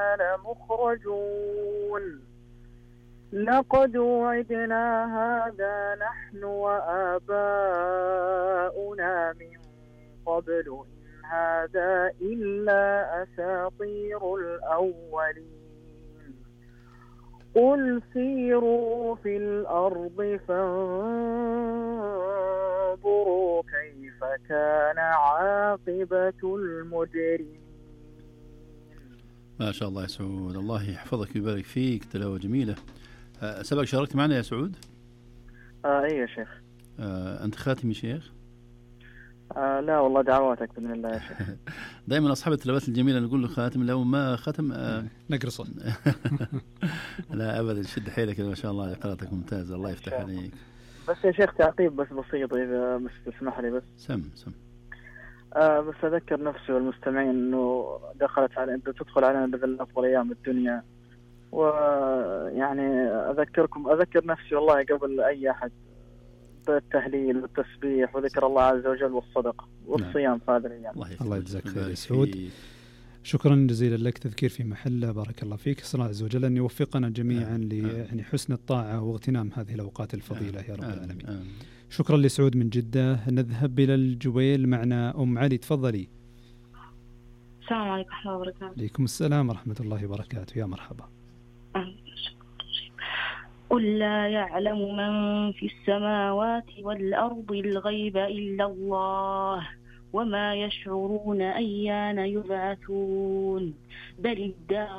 لمخرجون لقد وعدنا هذا نحن وآباؤنا من قبل إن هذا إلا أساطير الأولين قل سيروا في الأرض فانظروا كيف كان عاقبة المجرمين. ما شاء الله يا سعود، الله يحفظك ويبارك فيك، تلاوة جميلة. سبق شاركت معنا يا سعود؟ أي يا شيخ. أنت خاتم يا شيخ؟ لا والله دعواتك بإذن الله يا شيخ. دائما أصحاب التلاوات الجميلة نقول له خاتم، لو ما ختم نقرصه. لا أبدا، شد حيلك ما شاء الله، قراءتك ممتازة، الله يفتح عليك. بس يا شيخ تعقيب بس بسيط إذا مش تسمح لي بس. سم بس أذكر نفسي والمستمعين إنه تدخل علينا بذل أفضل أيام الدنيا، ويعني أذكر نفسي والله قبل أي أحد بالتهليل والتسبيح وذكر الله عز وجل والصدق والصيام في هذه الأيام. الله يجزاك خير يا سعود، شكرا جزيلا لك، تذكير في محله، بارك الله فيك. أسأل الله عز وجل أن يوفقنا جميعا يعني حسن الطاعة واغتنام هذه الأوقات الفضيلة يا رب العالمين. شكرا لسعود من جدة. نذهب إلى الجويل، معنا أم علي، تفضلي. السلام عليكم ورحمة الله وبركاته. عليكم السلام ورحمة الله وبركاته، يا مرحبا. قل لا يعلم من في السماوات والأرض الغيب إلا الله وما يشعرون أيان يبعثون بل ادعوا